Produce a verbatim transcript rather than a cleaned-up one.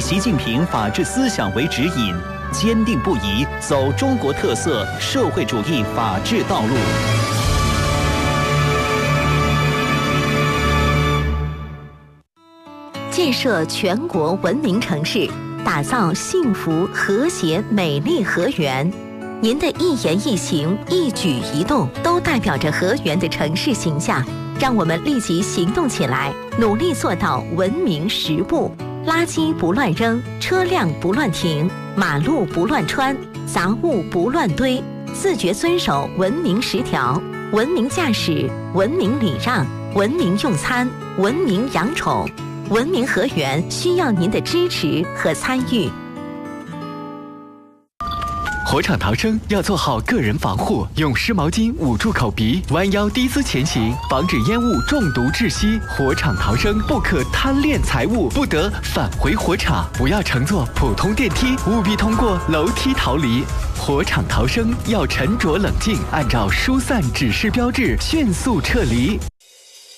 习近平法治思想为指引，坚定不移走中国特色社会主义法治道路。 建设全国文明城市，打造幸福、和谐、美丽河源。您的一言一行、一举一动，都代表着河源的城市形象。让我们立即行动起来，努力做到文明十步：垃圾不乱扔，车辆不乱停，马路不乱穿，杂物不乱堆，自觉遵守文明十条，文明驾驶，文明礼让，文明用餐，文明养宠。文明河源需要您的支持和参与。 火场逃生要做好个人防护，用湿毛巾捂住口鼻，弯腰低姿前行，防止烟雾中毒窒息。火场逃生不可贪恋财物，不得返回火场，不要乘坐普通电梯，务必通过楼梯逃离。火场逃生要沉着冷静，按照疏散指示标志迅速撤离。